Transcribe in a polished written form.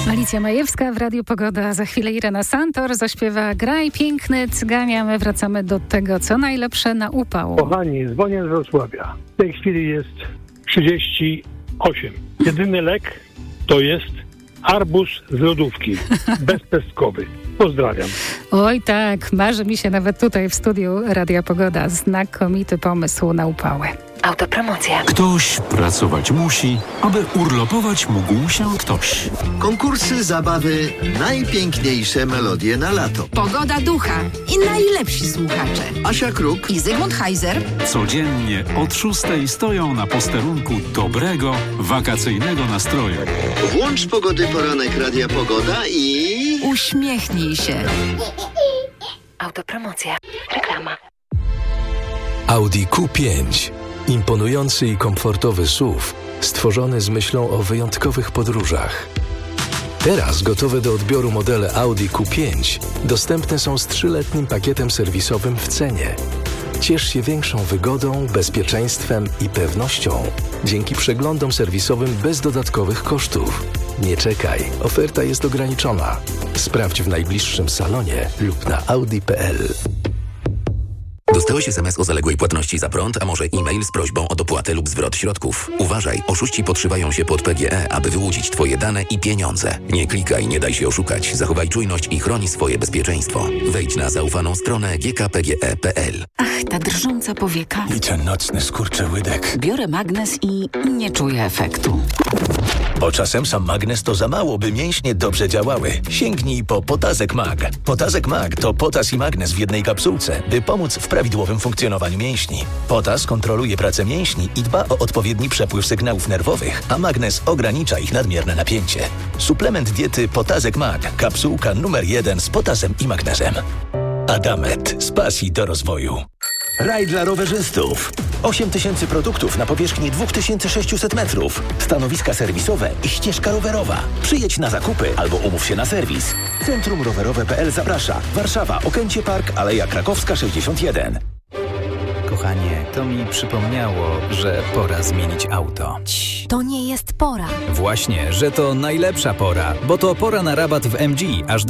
Alicja Majewska w Radiu Pogoda. Za chwilę Irena Santor zaśpiewa Graj piękny cyganie, a my wracamy do tego, co najlepsze na upał. Kochani, dzwonię z Wrocławia. W tej chwili jest 38. Jedyny lek to jest arbuz z lodówki. Bezpestkowy. Pozdrawiam. Oj tak, marzy mi się nawet tutaj w studiu Radia Pogoda. Znakomity pomysł na upały. Autopromocja. Ktoś pracować musi, aby urlopować mógł się ktoś. Konkursy, zabawy, najpiękniejsze melodie na lato. Pogoda ducha i najlepsi słuchacze. Asia Kruk I Zygmunt Heiser. Codziennie od 6 stoją na posterunku dobrego, wakacyjnego nastroju. Włącz Pogody Poranek Radia Pogoda i... Uśmiechnij się. Autopromocja. Reklama. Audi Q5. Imponujący i komfortowy SUV, stworzony z myślą o wyjątkowych podróżach. Teraz gotowe do odbioru modele Audi Q5 dostępne są z 3-letnim pakietem serwisowym w cenie. Ciesz się większą wygodą, bezpieczeństwem i pewnością dzięki przeglądom serwisowym bez dodatkowych kosztów. Nie czekaj, oferta jest ograniczona. Sprawdź w najbliższym salonie lub na audi.pl. Dostałeś SMS o zaległej płatności za prąd, a może e-mail z prośbą o dopłatę lub zwrot środków. Uważaj, oszuści podszywają się pod PGE, aby wyłudzić Twoje dane i pieniądze. Nie klikaj, nie daj się oszukać. Zachowaj czujność i chroni swoje bezpieczeństwo. Wejdź na zaufaną stronę gkpge.pl. Ach, ta drżąca powieka. I ten nocny skurczyłydek. Biorę magnes i nie czuję efektu. Bo czasem sam magnes to za mało, by mięśnie dobrze działały. Sięgnij po Potazek Mag. Potazek Mag to potas i magnes w jednej kapsułce, by pomóc w prawidłowym funkcjonowaniu mięśni. Potas kontroluje pracę mięśni i dba o odpowiedni przepływ sygnałów nerwowych, a magnes ogranicza ich nadmierne napięcie. Suplement diety Potazek Mag. Kapsułka numer 1 z potasem i magnezem. Adamet. Z pasji do rozwoju. Raj dla rowerzystów. 8000 produktów na powierzchni 2600 metrów. Stanowiska serwisowe i ścieżka rowerowa. Przyjedź na zakupy albo umów się na serwis. Centrum Rowerowe.pl zaprasza. Warszawa, Okęcie Park, Aleja Krakowska 61. Kochanie, to mi przypomniało, że pora zmienić auto. To nie jest pora. Właśnie, że to najlepsza pora, bo to pora na rabat w MG aż do